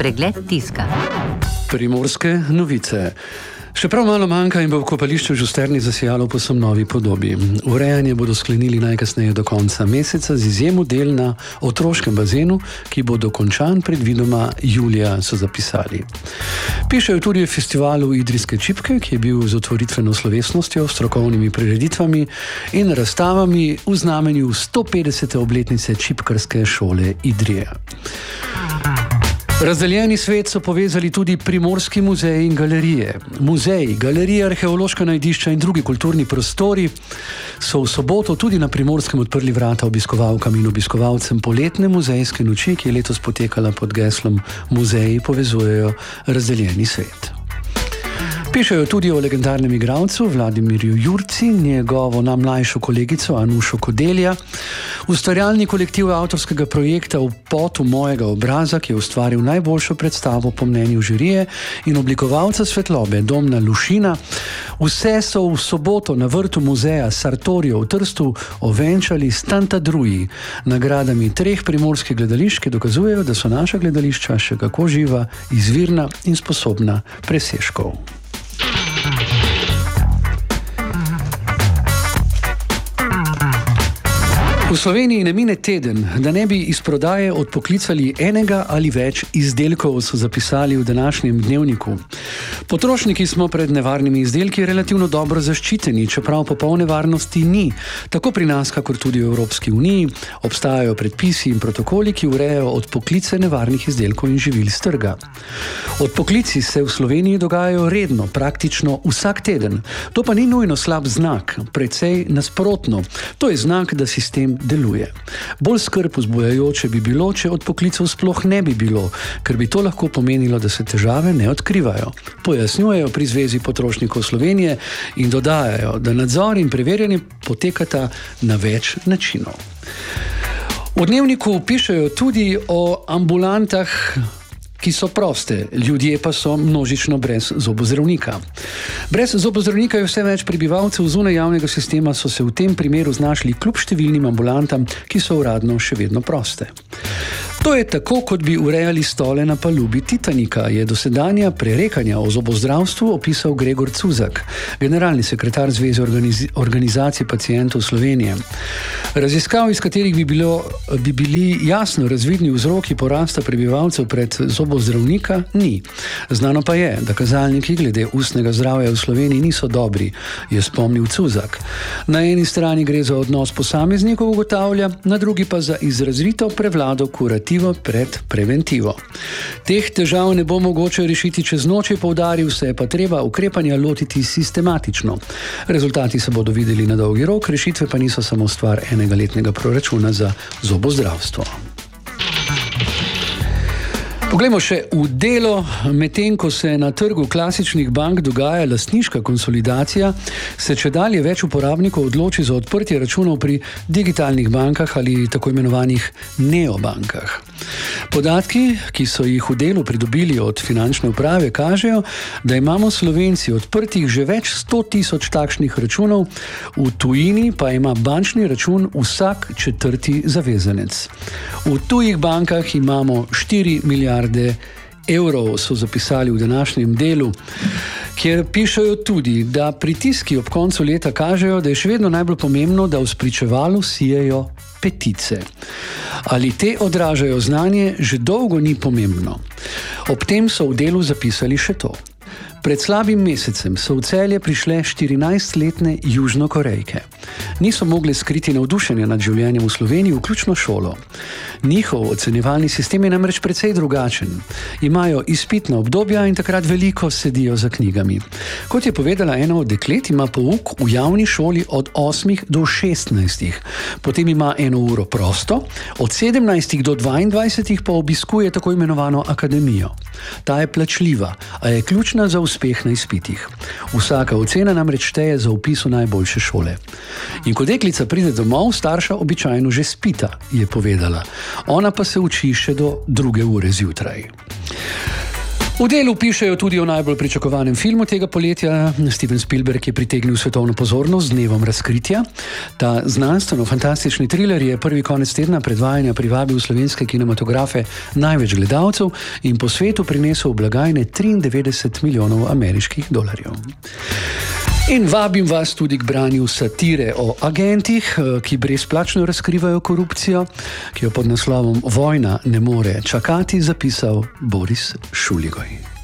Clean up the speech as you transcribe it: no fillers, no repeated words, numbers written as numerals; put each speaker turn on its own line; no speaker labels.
Pregled tiska.
Primorske novice. Še prav malo manjka in bo v kopališču Žusterni zasijalo po povsem novi podobi. Urejanje bodo sklenili najkasneje do konca meseca z izjemo del na otroškem bazenu, ki bo dokončan predvidoma julija, so zapisali. Pišejo tudi o festivalu Idrijske čipke, ki je bil z otvoritveno slovesnostjo, strokovnimi prireditvami in razstavami v znamenju 150. obletnice čipkarske šole Idrije. Razdeljeni svet so povezali tudi primorski muzeji in galerije. Muzeji, galerije, arheološka najdišča in drugi kulturni prostori so v soboto tudi na Primorskem odprli vrata obiskovalkam in obiskovalcem poletne muzejske noči, ki je letos potekala pod geslom Muzeji povezujejo razdeljeni svet. Pišejo tudi o legendarnem igralcu Vladimirju Jurci, njegovo najmlajšo kolegico Anušo Kodelja, ustvarjalni kolektiv avtorskega projekta V potu mojega obraza, ki je ustvaril najboljšo predstavo po mnenju žirije, in oblikovalca svetlobe Domna Lušina. Vse so v soboto na vrtu muzeja Sartorijo v Trstu ovenčali s Tantadruji, nagradami 3 primorskih gledališč, ki dokazujejo, da so naša gledališča še kako živa, izvirna in sposobna presežkov. V Sloveniji ne mine teden, da ne bi iz prodaje odpoklicali enega ali več izdelkov, so zapisali v današnjem dnevniku. Potrošniki smo pred nevarnimi izdelki relativno dobro zaščiteni, čeprav popolne varnosti ni. Tako pri nas, kakor tudi v Evropski uniji, obstajajo predpisi in protokoli, ki urejajo odpoklice nevarnih izdelkov in živil s trga. Odpoklici se v Sloveniji dogajajo redno, praktično vsak teden. To pa ni nujno slab znak, precej nasprotno. To je znak, da sistem deluje. Bolj skrb vzbujajoče bi bilo, če odpoklicov sploh ne bi bilo, ker bi to lahko pomenilo, da se težave ne odkrivajo. Pojasnjujejo pri Zvezi potrošnikov Slovenije in dodajajo, da nadzor in preverjanje potekata na več načinov. V dnevniku pišejo tudi o ambulantah, ki so proste, ljudje pa so množično brez zobozdravnika. Brez zobozdravnika je vse več prebivalcev zunaj javnega sistema, so se v tem primeru znašli kljub številnim ambulantam, ki so uradno še vedno proste. To je tako, kot bi urejali stole na palubi Titanika, je dosedanja prerekanja o zobozdravstvu opisal Gregor Cuzak, generalni sekretar Zveze organizacij pacientov Slovenije. Raziskav, iz katerih bi bili jasno razvidni vzroki porasta prebivalcev pred zobozdravnika, ni. Znano pa je, da kazalniki glede ustnega zdravja v Sloveniji niso dobri, je spomnil Cuzak. Na eni strani gre za odnos posameznikov, ugotavlja, na drugi pa za izrazito prevlado kurativo pred preventivo. Teh težav ne bo mogoče rešiti čez noč, je poudaril, se je pa treba ukrepanja lotiti sistematično. Rezultati se bodo videli na dolgi rok, rešitve pa niso samo stvar enega letnega proračuna za zobozdravstvo. Poglejmo še v delo. Medtem ko se na trgu klasičnih bank dogaja lastniška konsolidacija, se čedalje več uporabnikov odloči za odprtje računov pri digitalnih bankah ali tako imenovanih neobankah. Podatki, ki so jih v delu pridobili od finančne uprave, kažejo, da imamo Slovenci odprtih že več 100.000 takšnih računov, v tujini pa ima bančni račun vsak 4. zavezanec. V tujih bankah imamo 4 milijarde evrov, so zapisali v današnjem delu, kjer pišejo tudi, da pritiski ob koncu leta kažejo, da je še vedno najbolj pomembno, da v spričevalu sijejo petice. Ali te odražajo znanje, že dolgo ni pomembno. Ob tem so v delu zapisali še to. Pred slabim mesecem so v Celje prišle 14-letne Južnokorejke. Niso mogle skriti navdušenja nad življenjem v Sloveniji, vključno šolo. Njihov ocenjevalni sistem je namreč precej drugačen. Imajo izpitna obdobja in takrat veliko sedijo za knjigami. Kot je povedala ena od deklet, ima pouk v javni šoli od 8 do 16. Potem ima 1 uro prosto, od 17 do 22 pa obiskuje tako imenovano akademijo. Ta je plačljiva, a je ključna za uspeh na izpitih. Vsaka ocena namreč šteje za vpis v najboljše šole. In ko deklica pride domov, starša običajno že spita, je povedala. Ona pa se uči še do 2. ure zjutraj. V delu pišejo tudi o najbolj pričakovanem filmu tega poletja. Steven Spielberg je pritegnil svetovno pozornost z Dnevom razkritja. Ta znanstveno-fantastični triler je prvi konec tedna predvajanja privabil slovenske kinematografe največ gledalcev in po svetu prinesel v blagajne 93 milijonov ameriških dolarjev. In vabim vas tudi k branju satire o agentih, ki brezplačno razkrivajo korupcijo, ki jo pod naslovom Vojna ne more čakati zapisal Boris Šuligoj.